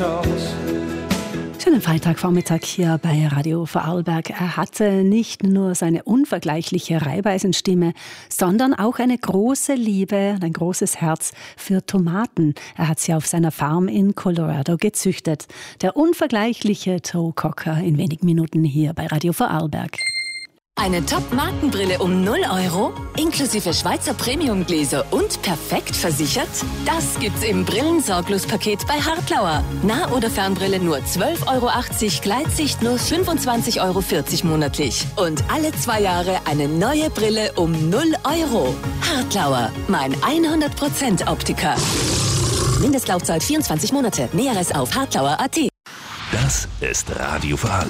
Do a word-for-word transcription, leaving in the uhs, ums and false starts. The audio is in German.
Haus. Schönen Freitagvormittag hier bei Radio Vorarlberg. Er hatte nicht nur seine unvergleichliche Reibeisenstimme, sondern auch eine große Liebe und ein großes Herz für Tomaten. Er hat sie auf seiner Farm in Colorado gezüchtet. Der unvergleichliche Joe Cocker in wenigen Minuten hier bei Radio Vorarlberg. Eine Top-Markenbrille um null Euro, inklusive Schweizer Premiumgläser und perfekt versichert? Das gibt's im Brillensorglos-Paket bei Hartlauer. Nah- oder Fernbrille nur zwölf Euro achtzig, Gleitsicht nur fünfundzwanzig Euro vierzig monatlich. Und alle zwei Jahre eine neue Brille um null Euro. Hartlauer, mein hundert Prozent Optiker. Mindestlaufzeit vierundzwanzig Monate. Näheres auf hartlauer punkt a t. Das ist Radio Vorarlberg.